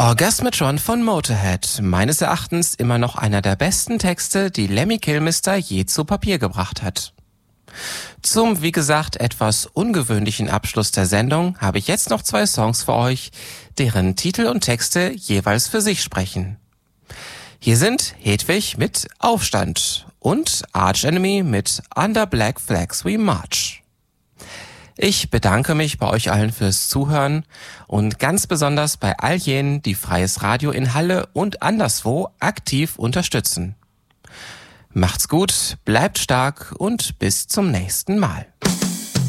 Orgasmatron von Motorhead, meines Erachtens immer noch einer der besten Texte, die Lemmy Kilmister je zu Papier gebracht hat. Zum, wie gesagt, etwas ungewöhnlichen Abschluss der Sendung habe ich jetzt noch 2 Songs für euch, deren Titel und Texte jeweils für sich sprechen. Hier sind Hedwig mit Aufstand und Arch Enemy mit Under Black Flags We March. Ich bedanke mich bei euch allen fürs Zuhören und ganz besonders bei all jenen, die Freies Radio in Halle und anderswo aktiv unterstützen. Macht's gut, bleibt stark und bis zum nächsten Mal.